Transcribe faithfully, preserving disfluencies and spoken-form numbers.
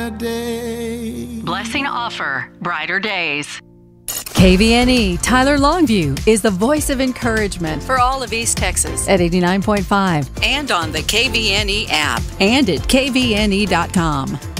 Blessing Offer, brighter days. K V N E Tyler Longview is the voice of encouragement for all of East Texas at eighty-nine point five and on the K V N E app and at K V N E dot com.